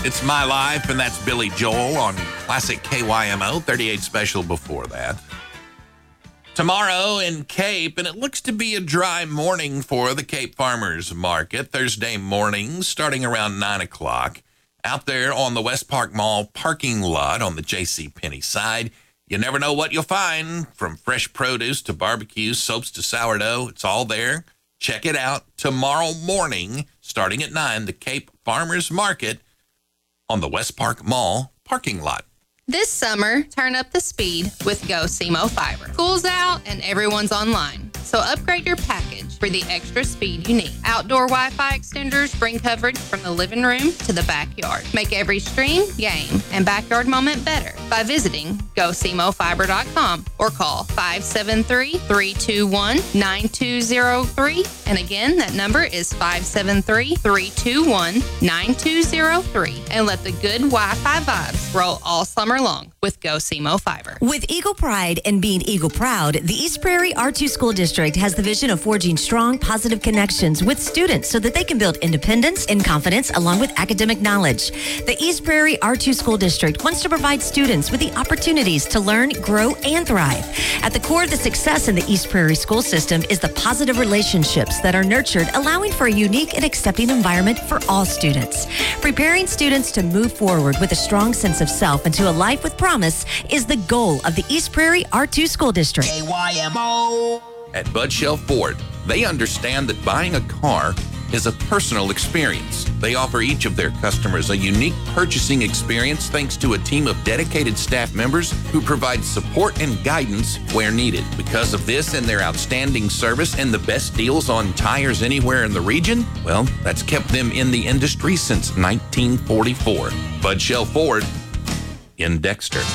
It's My Life, and that's Billy Joel on Classic KYMO, 38 special before that. Tomorrow in Cape, and it looks to be a dry morning for the Cape Farmers Market. Thursday morning, starting around 9 o'clock. Out there on the West Park Mall parking lot on the JCPenney side. You never know what you'll find, from fresh produce to barbecue, soaps to sourdough. It's all there. Check it out tomorrow morning, starting at 9, the Cape Farmers Market on the West Park Mall parking lot. This summer, turn up the speed with Go Simo Fiber. School's out and everyone's online, so upgrade your package for the extra speed you need. Outdoor Wi-Fi extenders bring coverage from the living room to the backyard. Make every stream, game, and backyard moment better by visiting GoSimoFiber.com or call 573-321-9203. And again, that number is 573-321-9203. And let the good Wi-Fi vibes roll all summer long with Go Simo Fiber. With Eagle Pride and being Eagle Proud, the East Prairie R2 School District has the vision of forging strong, positive connections with students so that they can build independence and confidence along with academic knowledge. The East Prairie R2 School District wants to provide students with the opportunities to learn, grow, and thrive. At the core of the success in the East Prairie school system is the positive relationships that are nurtured, allowing for a unique and accepting environment for all students. Preparing students to move forward with a strong sense of self and to a life with promise is the goal of the East Prairie R2 School District. KYMO. At Bud Shell Ford, they understand that buying a car is a personal experience. They offer each of their customers a unique purchasing experience thanks to a team of dedicated staff members who provide support and guidance where needed. Because of this and their outstanding service and the best deals on tires anywhere in the region, well, that's kept them in the industry since 1944. Bud Shell Ford in Dexter.